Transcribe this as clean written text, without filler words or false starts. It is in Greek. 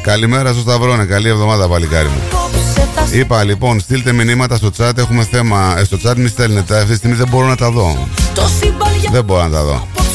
Καλημέρα στο Σταυρόνε, καλή εβδομάδα παλικάρι μου. Είπα λοιπόν, στείλτε μηνύματα στο chat, έχουμε θέμα. Στο chat μη στέλνετε, αυτή τη στιγμή δεν μπορώ να τα δω. Δεν μπορώ να τα δω.